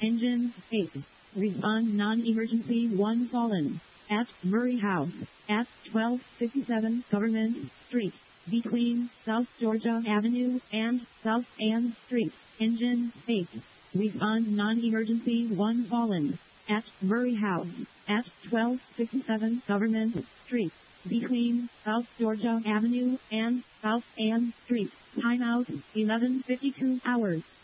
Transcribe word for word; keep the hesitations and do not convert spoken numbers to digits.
Engine eight. Respond non-emergency one fallen. At Murray House. At twelve fifty-seven Government Street. Between South Georgia Avenue and South Ann Street. Engine eight. Respond non-emergency one fallen. At Murray House. At twelve fifty-seven Government Street. Between South Georgia Avenue and South Ann Street. Timeout eleven fifty-two hours.